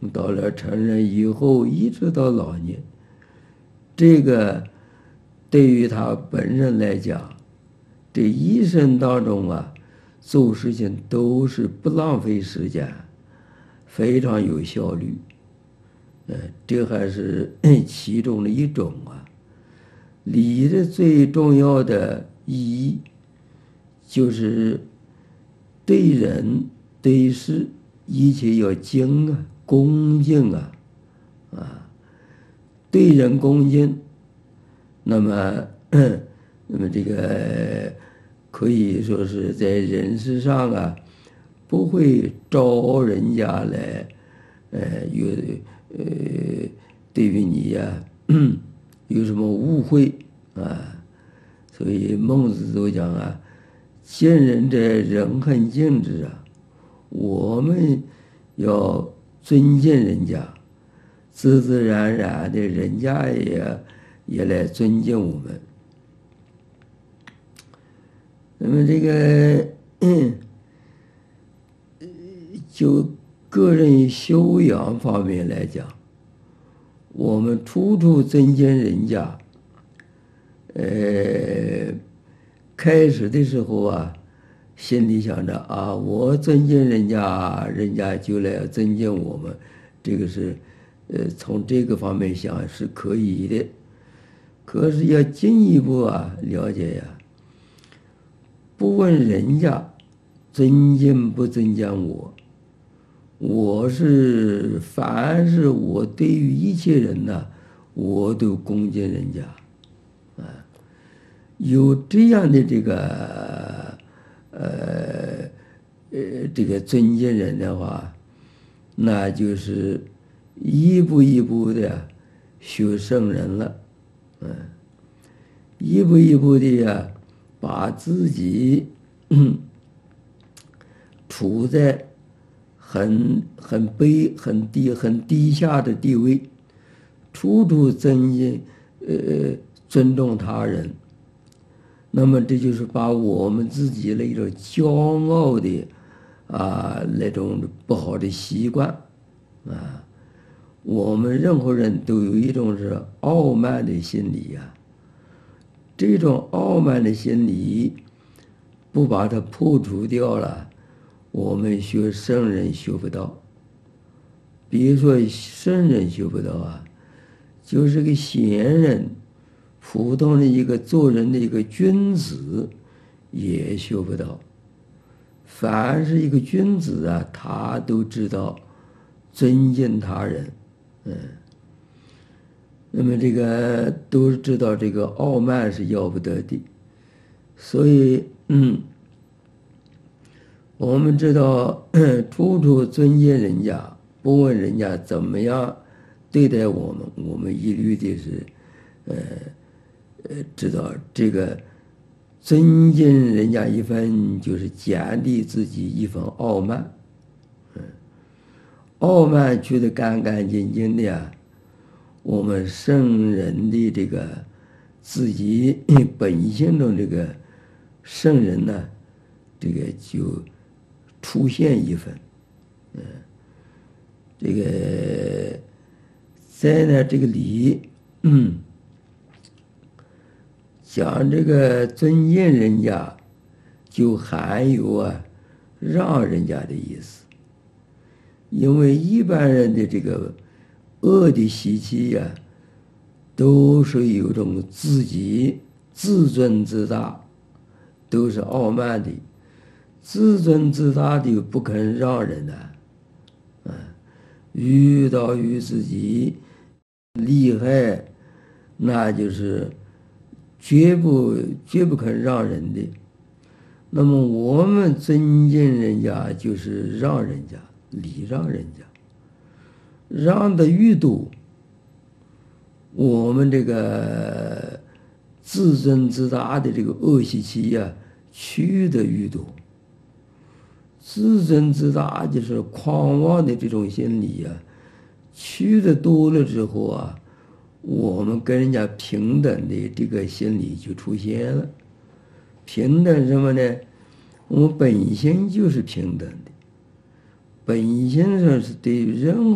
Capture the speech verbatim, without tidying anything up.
到了成人以后，一直到老年，这个对于他本人来讲，这一生当中啊，做事情都是不浪费时间，非常有效率。呃，这还是其中的一种啊。礼的最重要的意义，就是对人对事一切要敬啊，恭敬啊，啊，对人恭敬，那么，那么这个可以说是在人事上啊，不会招人家来，呃，有呃，对于你呀、有什么误会啊？所以孟子都讲啊，见人者人恒敬之啊，我们要尊敬人家，自自然然的，人家也也来尊敬我们。那么这个，就个人修养方面来讲，我们处处尊敬人家。呃，开始的时候啊，心里想着啊，我尊敬人家，人家就来尊敬我们，这个是，呃，从这个方面想是可以的。可是要进一步啊了解呀，不问人家尊敬不尊敬我，我是凡是我对于一切人呢，我都恭敬人家。有这样的这个呃呃这个尊敬人的话，那就是一步一步的学圣人了，嗯，一步一步的呀，把自己处在很很卑、很低、很低下的地位，处处尊敬呃尊重他人。那么这就是把我们自己那种骄傲的啊那种不好的习惯啊，我们任何人都有一种是傲慢的心理呀、啊。这种傲慢的心理不把它破除掉了，我们学圣人学不到。比如说圣人学不到啊，就是个贤人。普通的一个做人的一个君子也学不到。凡是一个君子啊，他都知道尊敬他人，嗯，那么这个都知道这个傲慢是要不得的，所以嗯，我们知道处处尊敬人家，不问人家怎么样对待我们，我们一律的是呃。呃，知道这个尊敬人家一分，就是减低自己一分傲慢。嗯，傲慢去得干干净净的呀，我们圣人的这个自己本性中这个圣人呢，这个就出现一分。嗯，这个在呢这个礼，嗯。讲这个尊敬人家，就含有啊让人家的意思。因为一般人的这个恶的习气呀、啊，都是有种自己自尊自大，都是傲慢的，自尊自大的不肯让人的，啊，遇到与自己厉害，那就是绝不绝不肯让人的。那么我们尊敬人家，就是让人家礼让人家，让的愈多，我们这个自尊自大的这个恶习气呀、啊，去的愈多。自尊自大就是狂妄的这种心理呀、啊，去的多了之后啊，我们跟人家平等的这个心理就出现了。平等什么呢？我们本性就是平等的，本性上是对人